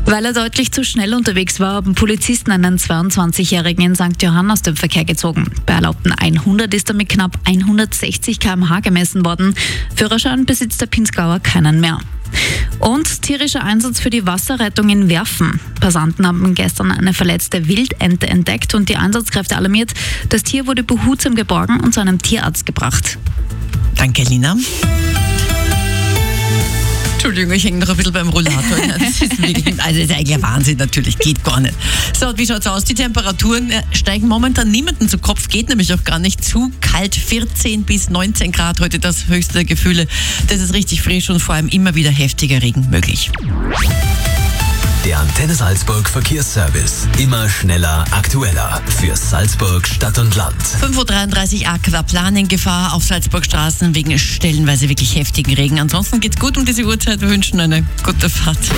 Weil er deutlich zu schnell unterwegs war, haben Polizisten einen 22-Jährigen in St. Johann aus dem Verkehr gezogen. Bei erlaubten 100 ist er mit knapp 160 km/h gemessen worden. Führerschein besitzt der Pinzgauer keinen mehr. Und tierischer Einsatz für die Wasserrettung in Werfen. Passanten haben gestern eine verletzte Wildente entdeckt und die Einsatzkräfte alarmiert. Das Tier wurde behutsam geborgen und zu einem Tierarzt gebracht. Danke, Lina. Entschuldigung, ich hänge noch ein bisschen beim Rollator. Das ist wirklich, also das ist eigentlich ein Wahnsinn, natürlich, geht gar nicht. So, wie schaut's aus? Die Temperaturen steigen momentan niemanden zu Kopf, geht nämlich auch gar nicht. Zu kalt, 14 bis 19 Grad heute das höchste der Gefühle. Das ist richtig frisch und vor allem immer wieder heftiger Regen möglich. Der Antenne Salzburg Verkehrsservice. Immer schneller, aktueller. Für Salzburg, Stadt und Land. 5.33 Uhr Aquaplaning-Gefahr auf Salzburgstraßen wegen stellenweise wirklich heftigen Regen. Ansonsten geht's gut um diese Uhrzeit. Wir wünschen eine gute Fahrt.